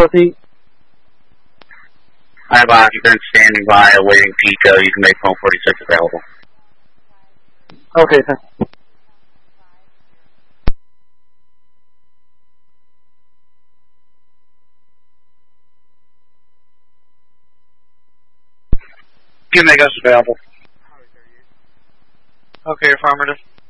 Proceed. I have occupants standing by awaiting PICO. You can make phone 46 available. Okay, thanks. You can make us available. Okay, affirmative.